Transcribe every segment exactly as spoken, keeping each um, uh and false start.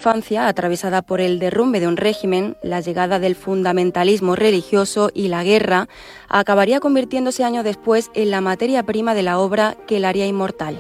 infancia, atravesada por el derrumbe de un régimen, la llegada del fundamentalismo religioso y la guerra, acabaría convirtiéndose años después en la materia prima de la obra que la haría inmortal.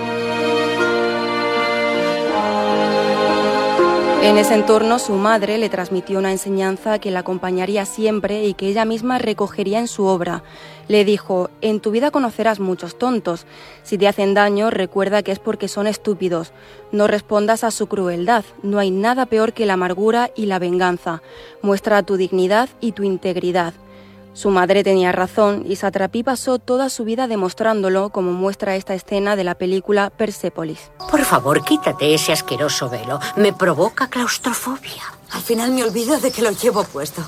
En ese entorno, su madre le transmitió una enseñanza que la acompañaría siempre y que ella misma recogería en su obra. Le dijo: en tu vida conocerás muchos tontos. Si te hacen daño, recuerda que es porque son estúpidos. No respondas a su crueldad. No hay nada peor que la amargura y la venganza. Muestra tu dignidad y tu integridad. Su madre tenía razón y Satrapi pasó toda su vida demostrándolo, como muestra esta escena de la película Persépolis. Por favor, quítate ese asqueroso velo. Me provoca claustrofobia. Al final me olvido de que lo llevo puesto.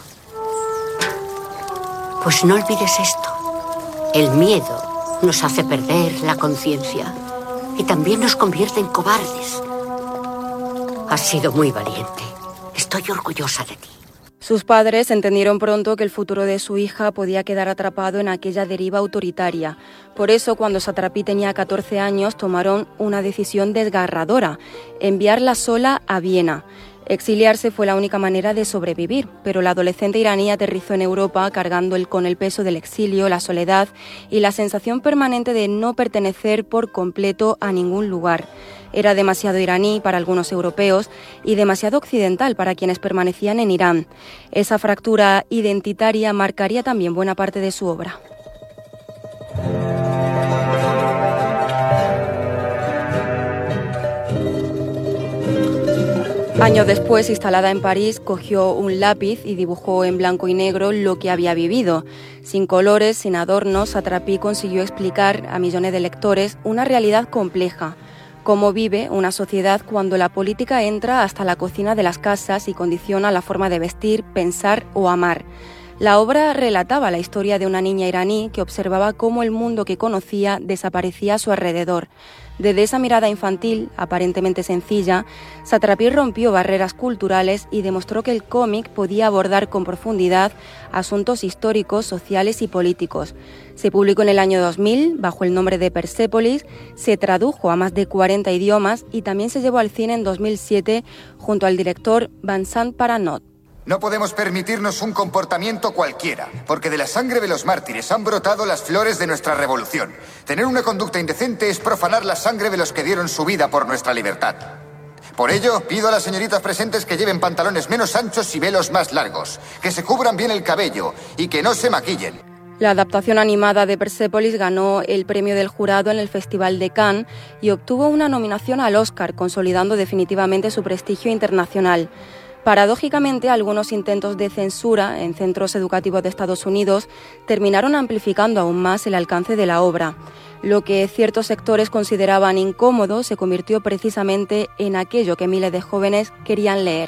Pues no olvides esto. El miedo nos hace perder la conciencia y también nos convierte en cobardes. Has sido muy valiente. Estoy orgullosa de ti. Sus padres entendieron pronto que el futuro de su hija podía quedar atrapado en aquella deriva autoritaria. Por eso, cuando Satrapi tenía catorce años, tomaron una decisión desgarradora: enviarla sola a Viena. Exiliarse fue la única manera de sobrevivir, pero la adolescente iraní aterrizó en Europa cargando el, con el peso del exilio, la soledad y la sensación permanente de no pertenecer por completo a ningún lugar. Era demasiado iraní para algunos europeos y demasiado occidental para quienes permanecían en Irán. Esa fractura identitaria marcaría también buena parte de su obra. Años después, instalada en París, cogió un lápiz y dibujó en blanco y negro lo que había vivido. Sin colores, sin adornos, Satrapi consiguió explicar a millones de lectores una realidad compleja. Cómo vive una sociedad cuando la política entra hasta la cocina de las casas y condiciona la forma de vestir, pensar o amar. La obra relataba la historia de una niña iraní que observaba cómo el mundo que conocía desaparecía a su alrededor. Desde esa mirada infantil, aparentemente sencilla, Satrapi rompió barreras culturales y demostró que el cómic podía abordar con profundidad asuntos históricos, sociales y políticos. Se publicó en el año dos mil bajo el nombre de Persépolis, se tradujo a más de cuarenta idiomas y también se llevó al cine en dos mil siete junto al director Vincent Paranot. No podemos permitirnos un comportamiento cualquiera, porque de la sangre de los mártires han brotado las flores de nuestra revolución. Tener una conducta indecente es profanar la sangre de los que dieron su vida por nuestra libertad. Por ello, pido a las señoritas presentes que lleven pantalones menos anchos y velos más largos, que se cubran bien el cabello y que no se maquillen. La adaptación animada de Persépolis ganó el premio del jurado en el Festival de Cannes y obtuvo una nominación al Oscar, consolidando definitivamente su prestigio internacional. Paradójicamente, algunos intentos de censura en centros educativos de Estados Unidos terminaron amplificando aún más el alcance de la obra. Lo que ciertos sectores consideraban incómodo se convirtió precisamente en aquello que miles de jóvenes querían leer.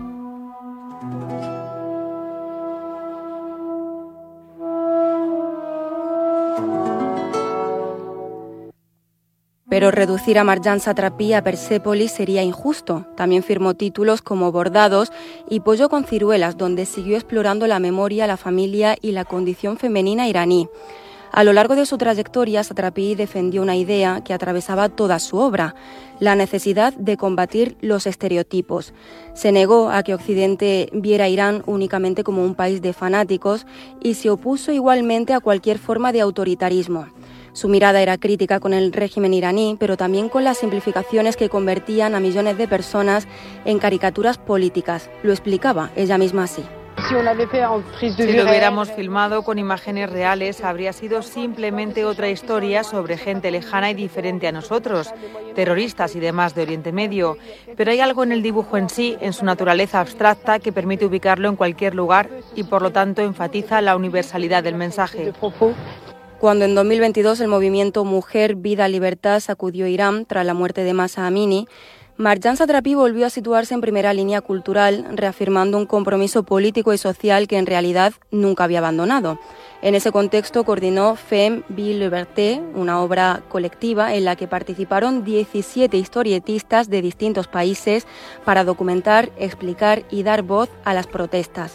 Pero reducir a Marjane Satrapi a Persépolis sería injusto. También firmó títulos como Bordados y Pollo con ciruelas, donde siguió explorando la memoria, la familia y la condición femenina iraní. A lo largo de su trayectoria, Satrapi defendió una idea que atravesaba toda su obra: la necesidad de combatir los estereotipos. Se negó a que Occidente viera a Irán únicamente como un país de fanáticos y se opuso igualmente a cualquier forma de autoritarismo. Su mirada era crítica con el régimen iraní, pero también con las simplificaciones que convertían a millones de personas en caricaturas políticas. Lo explicaba ella misma así. Si lo hubiéramos filmado con imágenes reales, habría sido simplemente otra historia sobre gente lejana y diferente a nosotros, terroristas y demás de Oriente Medio. Pero hay algo en el dibujo en sí, en su naturaleza abstracta, que permite ubicarlo en cualquier lugar y por lo tanto enfatiza la universalidad del mensaje. Cuando en dos mil veintidós el movimiento Mujer, Vida, Libertad sacudió Irán tras la muerte de Mahsa Amini, Marjane Satrapi volvió a situarse en primera línea cultural, reafirmando un compromiso político y social que en realidad nunca había abandonado. En ese contexto coordinó Femme, Vie, Liberté, una obra colectiva en la que participaron diecisiete historietistas de distintos países para documentar, explicar y dar voz a las protestas.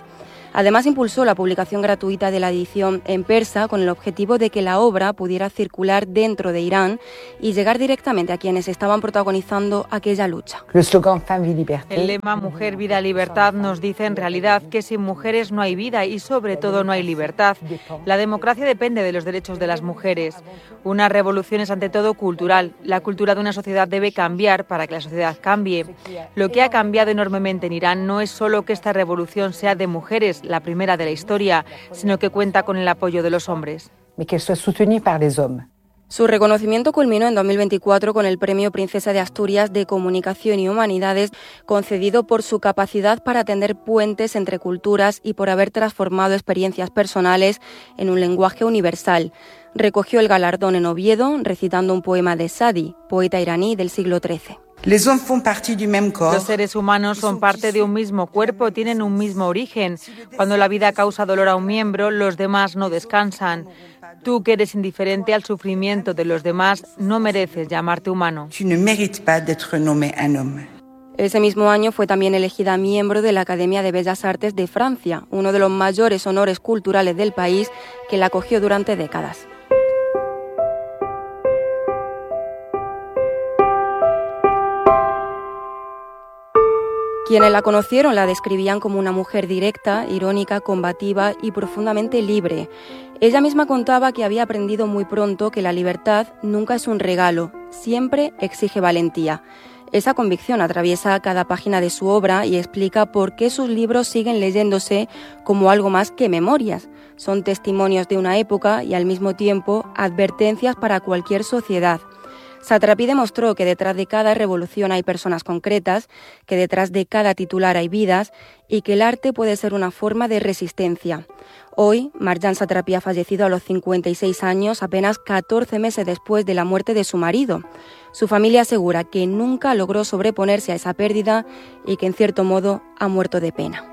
Además, impulsó la publicación gratuita de la edición en persa con el objetivo de que la obra pudiera circular dentro de Irán y llegar directamente a quienes estaban protagonizando aquella lucha. El lema Mujer, Vida, Libertad nos dice en realidad que sin mujeres no hay vida y sobre todo no hay libertad. La democracia depende de los derechos de las mujeres. Una revolución es ante todo cultural. La cultura de una sociedad debe cambiar para que la sociedad cambie. Lo que ha cambiado enormemente en Irán no es solo que esta revolución sea de mujeres, la primera de la historia, sino que cuenta con el apoyo de los hombres. Su reconocimiento culminó en dos mil veinticuatro con el Premio Princesa de Asturias de Comunicación y Humanidades, concedido por su capacidad para tender puentes entre culturas y por haber transformado experiencias personales en un lenguaje universal. Recogió el galardón en Oviedo, recitando un poema de Sadi, poeta iraní del siglo trece. Los seres humanos son parte de un mismo cuerpo, tienen un mismo origen. Cuando la vida causa dolor a un miembro, los demás no descansan. Tú, que eres indiferente al sufrimiento de los demás, no mereces llamarte humano. Ese mismo año fue también elegida miembro de la Academia de Bellas Artes de Francia, uno de los mayores honores culturales del país, que la acogió durante décadas. Quienes la conocieron la describían como una mujer directa, irónica, combativa y profundamente libre. Ella misma contaba que había aprendido muy pronto que la libertad nunca es un regalo, siempre exige valentía. Esa convicción atraviesa cada página de su obra y explica por qué sus libros siguen leyéndose como algo más que memorias. Son testimonios de una época y al mismo tiempo advertencias para cualquier sociedad. Satrapi demostró que detrás de cada revolución hay personas concretas, que detrás de cada titular hay vidas y que el arte puede ser una forma de resistencia. Hoy, Marjane Satrapi ha fallecido a los cincuenta y seis años, apenas catorce meses después de la muerte de su marido. Su familia asegura que nunca logró sobreponerse a esa pérdida y que en cierto modo ha muerto de pena.